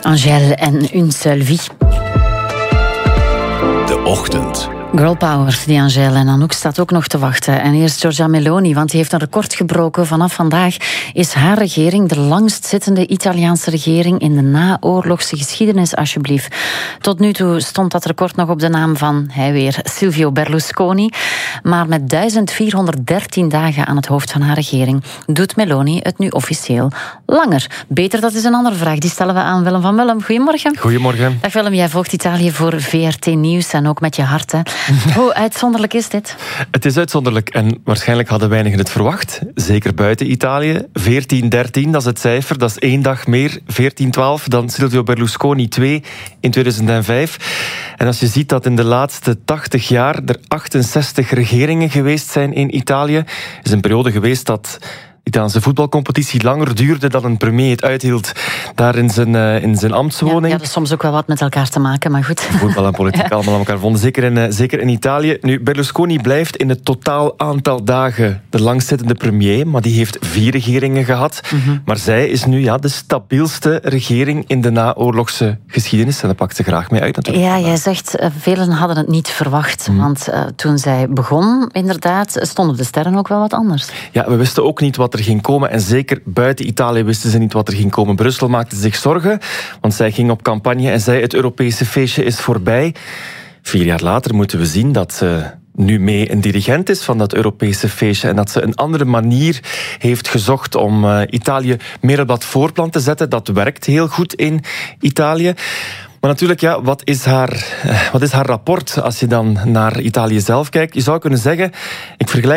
Angèle en Une Seule Vie. De ochtend. Girl power, die Angèle. En Anouk staat ook nog te wachten. En eerst Giorgia Meloni, want die heeft een record gebroken. Vanaf vandaag is haar regering de langstzittende Italiaanse regering in de naoorlogse geschiedenis, alsjeblieft. Tot nu toe stond dat record nog op de naam van, hij weer, Silvio Berlusconi. Maar met 1413 dagen aan het hoofd van haar regering doet Meloni het nu officieel langer. Beter, dat is een andere vraag. Die stellen we aan Willem van Willem. Goedemorgen. Goedemorgen. Dag Willem, jij volgt Italië voor VRT Nieuws en ook met je hart, hè. Hoe uitzonderlijk is dit? Het is uitzonderlijk en waarschijnlijk hadden weinigen het verwacht. Zeker buiten Italië. 1413, dat is het cijfer. Dat is 1 dag meer. 1412 dan Silvio Berlusconi 2 in 2005. En als je ziet dat in de laatste 80 jaar er 68 regeringen geweest zijn in Italië, is een periode geweest dat de Italiaanse voetbalcompetitie langer duurde dan een premier het uithield daar in zijn ambtswoning. Ja, dat is soms ook wel wat met elkaar te maken, maar goed. Voetbal en politiek allemaal aan elkaar vonden, zeker in Italië. Nu, Berlusconi blijft in het totaal aantal dagen de langstzittende premier, maar die heeft 4 regeringen gehad. Mm-hmm. Maar zij is nu de stabielste regering in de naoorlogse geschiedenis en dat pakt ze graag mee uit natuurlijk. Ja, jij zegt, velen hadden het niet verwacht, want toen zij begon, inderdaad, stonden de sterren ook wel wat anders. Ja, we wisten ook niet wat er ging komen en zeker buiten Italië wisten ze niet wat er ging komen. Brussel maakte zich zorgen, want zij ging op campagne en zei het Europese feestje is voorbij. 4 jaar later moeten we zien dat ze nu mee een dirigent is van dat Europese feestje en dat ze een andere manier heeft gezocht om Italië meer op dat voorplan te zetten. Dat werkt heel goed in Italië. Maar natuurlijk, wat is haar rapport als je dan naar Italië zelf kijkt? Je zou kunnen zeggen, ik vergelijk